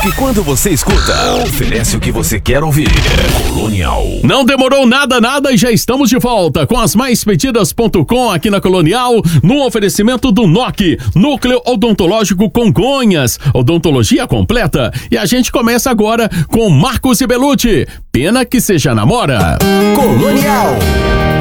que quando você escuta, oferece o que você quer ouvir. Colonial. Não demorou nada e já estamos de volta com as maispedidas.com aqui na Colonial, no oferecimento do NOC, Núcleo Odontológico Congonhas, odontologia completa. E a gente começa agora com Marcos e Belucci, Pena que Seja Namora. Colonial.